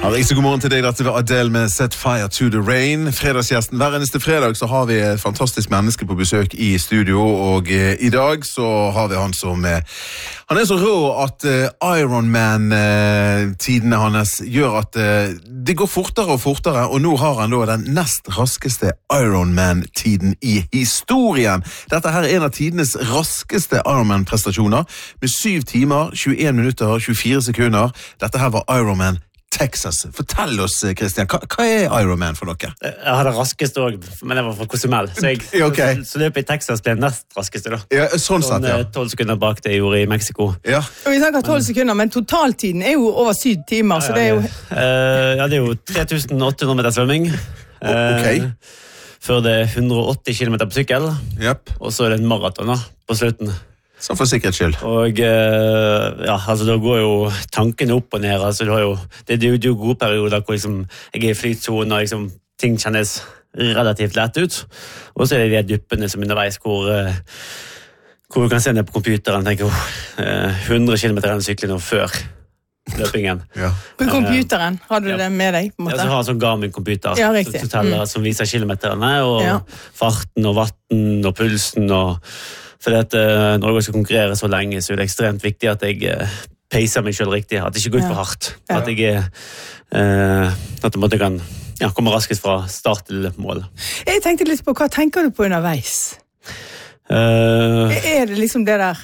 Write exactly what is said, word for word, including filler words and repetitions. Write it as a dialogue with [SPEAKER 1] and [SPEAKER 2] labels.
[SPEAKER 1] Ja, riktig god morgen til deg, dette var Adele med Set Fire to the Rain. Fredagsgjesten, hver eneste fredag så har vi et fantastisk menneske på besøk i studio, og eh, i dag så har vi han som, eh, han er så rå at eh, Ironman-tidene eh, hans gjør at eh, det går fortere og fortere, og nå har han da den nest raskeste Ironman-tiden i historien. Dette her er en av tidenes raskeste Ironman-prestasjoner, med syv timer, tjueen minutter, tjuefire sekunder. Dette her var Ironman Texas. Fortell oss, Kristian, hva, hva er Ironman for noe?
[SPEAKER 2] Jeg hadde raskest også, men jeg var fra Cozumel, så, jeg,
[SPEAKER 1] okay.
[SPEAKER 2] så, så løpet i Texas ble nest raskeste da.
[SPEAKER 1] Ja, sånn sett, ja.
[SPEAKER 2] tolv sekunder bak det jeg gjorde i Mexico.
[SPEAKER 1] Ja.
[SPEAKER 3] Og vi snakker tolv sekunder, men totaltiden er jo over syv timer, ja, så det er jo...
[SPEAKER 2] Uh, ja, det er jo tre tusen åtte hundre meter svømming. Uh,
[SPEAKER 1] ok.
[SPEAKER 2] Før det er hundre og åtti kilometer på sykkel,
[SPEAKER 1] yep.
[SPEAKER 2] Og så er det en maraton da, på slutten.
[SPEAKER 1] Sånn for sikkerhets skyld.
[SPEAKER 2] Og ja, altså da går jo tankene opp og ned, altså du har jo, det er jo, det er jo gode perioder hvor liksom, jeg er i flytsonen og liksom, ting kjennes relativt lett ut, og så er det de dyppene som underveis hvor, hvor du kan se ned på computeren og tenke, oh, hundre kilometer enn sykling og før løpingen.
[SPEAKER 3] Ja. På computeren, har du ja. det med deg? På en måte?
[SPEAKER 2] Ja, så har jeg sånn Garmin-computer
[SPEAKER 3] ja, riktig.
[SPEAKER 2] som, teller,
[SPEAKER 3] mm.
[SPEAKER 2] som viser kilometerne, og
[SPEAKER 3] ja.
[SPEAKER 2] farten og vatten og pulsen og for at uh, når jeg skal konkurrere så lenge, så er det ekstremt viktig at jeg uh, peiser meg selv riktig, at det ikke går ut for hardt. Ja. At jeg uh, at jeg kan ja, komme raskest fra start til mål.
[SPEAKER 3] Jeg tenkte litt på, hva tenker du på underveis?
[SPEAKER 2] Uh,
[SPEAKER 3] er det liksom det der